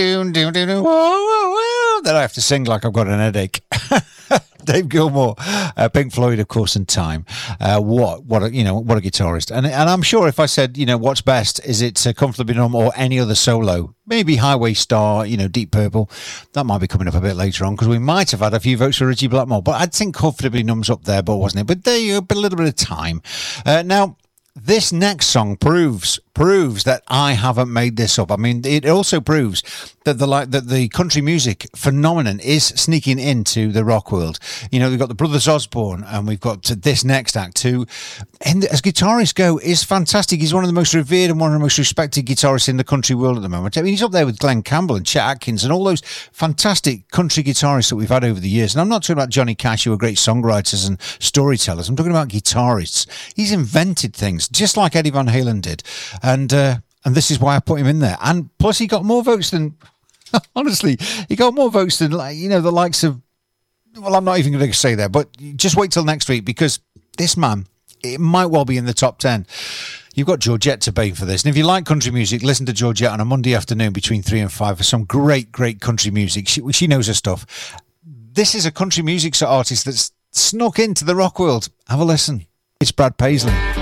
That I have to sing like I've got an headache. Dave Gilmour, Pink Floyd, of course, and Time. What a guitarist. And I'm sure if I said, what's best, is it Comfortably Numb or any other solo? Maybe Highway Star, Deep Purple. That might be coming up a bit later on because we might have had a few votes for Richie Blackmore. But I'd think Comfortably Numb's up there, but wasn't it? But there you go, a little bit of Time. Now, this next song proves that I haven't made this up. I mean, it also proves that the country music phenomenon is sneaking into the rock world. We've got the Brothers Osborne, and we've got this next act who, and as guitarists go, is fantastic. He's one of the most revered and one of the most respected guitarists in the country world at the moment. I mean, he's up there with Glenn Campbell and Chet Atkins and all those fantastic country guitarists that we've had over the years. And I'm not talking about Johnny Cash, who are great songwriters and storytellers. I'm talking about guitarists. He's invented things, just like Eddie Van Halen did. And this is why I put him in there. And plus, he got more votes than, honestly, he got more votes than, the likes of, well, I'm not even going to say that, but just wait till next week because this man, it might well be in the top 10. You've got Georgette to blame for this. And if you like country music, listen to Georgette on a Monday afternoon between 3 and 5 for some great, great country music. She knows her stuff. This is a country music artist that's snuck into the rock world. Have a listen. It's Brad Paisley.